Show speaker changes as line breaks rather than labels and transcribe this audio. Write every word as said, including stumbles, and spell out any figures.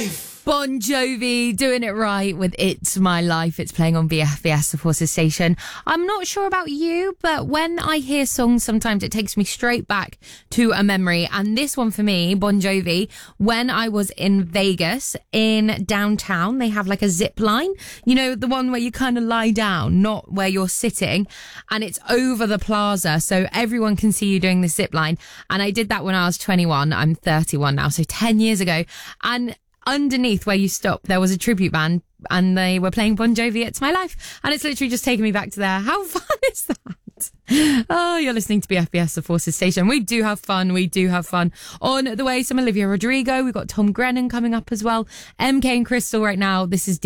life.
Bon Jovi doing it right with It's My Life. It's playing on B F B S, the Forces station. I'm not sure about you, but when I hear songs, sometimes it takes me straight back to a memory. And this one for me, Bon Jovi, when I was in Vegas, in downtown, they have like a zip line. You know, the one where you kind of lie down, not where you're sitting. And it's over the plaza, so everyone can see you doing the zip line. And I did that when I was twenty-one. I'm thirty-one now, so ten years ago. And underneath where you stop, there was a tribute band and they were playing Bon Jovi, It's My Life. And it's literally just taken me back to there. How fun is that? Oh, you're listening to B F B S, the Forces station. We do have fun. We do have fun. On the way, some Olivia Rodrigo. We've got Tom Grennan coming up as well. M K and Crystal right now. This is